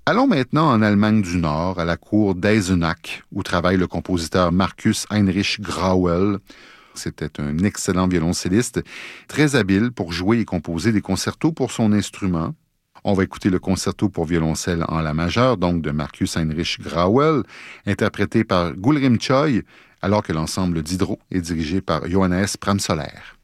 Allons maintenant en Allemagne du Nord, à la cour d'Eisenach, où travaille le compositeur Marcus Heinrich Grauel. C'était un excellent violoncelliste, très habile pour jouer et composer des concertos pour son instrument. On va écouter le concerto pour violoncelle en la majeure, donc de Marcus Heinrich Grauel, interprété par Gulrim Choi, alors que l'ensemble Diderot est dirigé par Johannes Pramsoller.